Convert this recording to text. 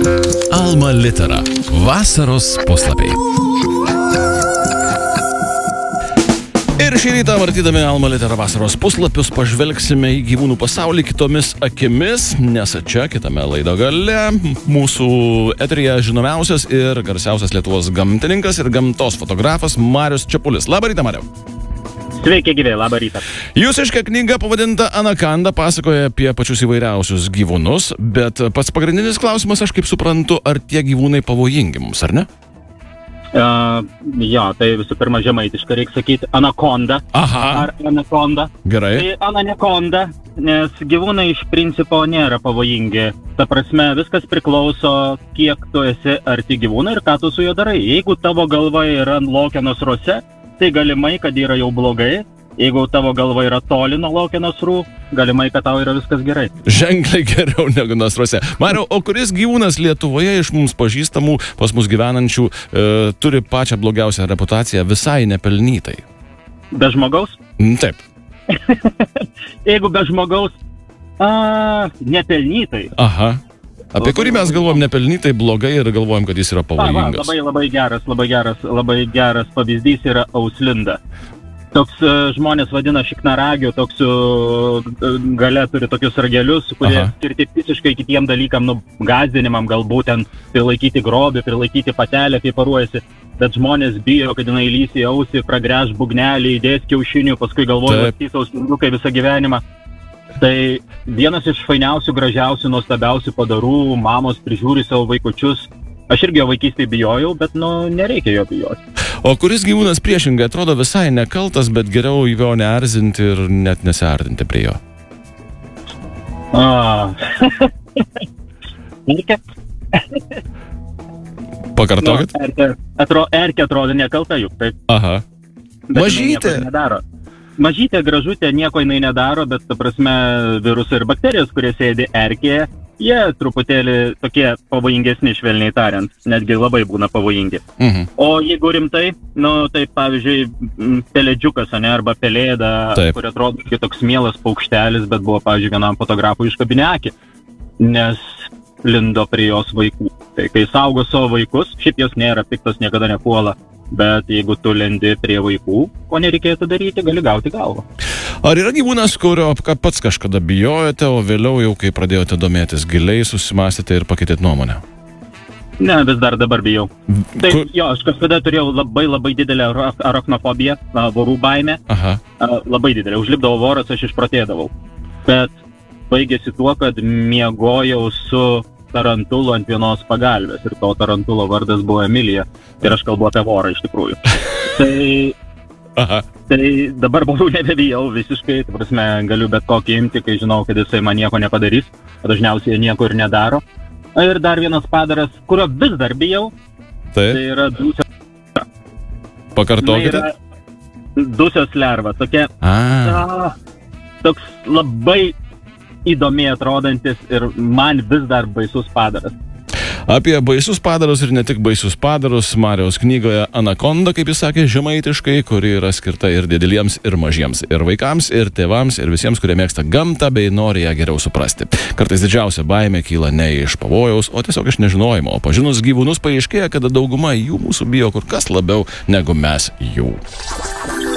Alma Litera. Vasaros puslapiai. Ir šį rytą, vartydami Alma Litera vasaros puslapius, pažvelgsime į gyvūnų pasaulį kitomis akimis, nes čia kitame laido gale mūsų eteryje žinomiausias ir garsiausias Lietuvos gamtininkas ir gamtos fotografas Marius Čepulis. Labą rytą, Mariau. Sveiki, gyvi, labą rytą. Jūsiška knyga pavadinta Anakonda pasakoja apie pačius įvairiausius gyvūnus, bet pats pagrindinis klausimas, aš kaip suprantu, ar tie gyvūnai pavojingi mums, ar ne? Jo, tai visų pirma žemaitiškai reikia sakyti anakonda. Aha. Ar anakonda. Gerai. Tai anakonda, nes gyvūnai iš principo nėra pavojingi. Ta prasme, viskas priklauso, kiek tu esi arti gyvūną ir ką tu su juo darai. Jeigu tavo galva yra lauke nasruose, tai galimai, kad yra jau blogai. Jeigu tavo galva yra toli nuo lauke nasrų, galimai, kad tau yra viskas gerai. Ženkliai geriau negu nasruose. Mariau, o kuris gyvūnas Lietuvoje iš mums pažįstamų, pas mus gyvenančių, turi pačią blogiausią reputaciją visai nepelnytai? Be žmogaus? Taip. Jeigu be žmogaus, nepelnytai. Aha. Apie kurį mes galvojam nepelnytai blogai ir galvojam, kad jis yra pavojingas. Labai geras pavyzdys yra auslinda. Toks žmonės vadina šiknaragiu, toks gale turi tokius ragelius, kurie skirti visiškai kitiem dalykam, gąsdinimam, galbūt ten prilaikyti grobį, prilaikyti patelę, kai paruojasi. Bet žmonės bijo, kad jinai lys į ausį, pragręš bugnelį, įdės kiaušinių, paskui galvoja, lakstys auslindukai visą gyvenimą. Tai vienas iš fainiausių, gražiausių, nuostabiausių padarų, mamos prižiūri savo vaikučius. Aš irgi jo vaikystėje bijojau, bet nereikia jo bijoti. O kuris gyvūnas priešingai atrodo visai nekaltas, bet geriau jo neerzinti ir net nesiartinti prie jo? Erkė. Pakartokit? Erkė atrodo nekalta juk, taip. Aha. Mažytė. Mažytė, gražutė, nieko jinai nedaro, bet, ta prasme, virusai ir bakterijos, kurie sėdi erkėje, jie truputėlį tokie pavojingesni, švelniai tariant, netgi labai būna pavojingi. O jeigu rimtai, tai pavyzdžiui, pelėdžiukas, arba pelėda, kuri atrodo kaip toks mielas paukštelis, bet buvo, pavyzdžiui, vienam fotografui iškabinę akį, nes lindo prie jos vaikų. Tai kai saugo savo vaikus, šiaip jos nėra piktos, niekada nepuola. Bet jeigu tu lendi prie vaikų, ko nereikėtų daryti, gali gauti galvą. Ar yra gyvūnas, kurio pats kažkada bijojote, o vėliau jau, kai pradėjote domėtis giliai, susimąstėte ir pakeitėte nuomonę? Ne, vis dar dabar bijau. Tai jo, aš kažkada turėjau labai didelę arachnofobiją, vorų baimę. Labai didelę. Užlipdavo voras, aš išprotėdavau. Bet baigėsi tuo, kad miegojau su tarantulu ant vienos pagalvės ir to tarantulo vardas buvo Emilija ir aš kalbu apie vorą iš tikrųjų. Tai dabar vorų nebebijau visiškai, ta prasme, galiu bet kokį imti, kai žinau, kad jisai man nieko nepadarys, dažniausiai nieko ir nedaro. Ir dar vienas padaras, kurio vis dar bijau, tai yra dūsios. Pakartokite. Dūsios lerva, tokia, toks labai įdomiai atrodantis ir man vis dar baisus padaras. Apie baisus padarus ir ne tik baisus padarus Mariaus knygoje Anakonda, kaip jis sakė, žemaitiškai, kuri yra skirta ir dideliems, ir mažiems, ir vaikams, ir tėvams, ir visiems, kurie mėgsta gamtą bei nori ją geriau suprasti. Kartais didžiausia baimė kyla ne iš pavojaus, o tiesiog iš nežinojimo. O pažinus gyvūnus paaiškėja, kad dauguma jų mūsų bijo kur kas labiau negu mes jų.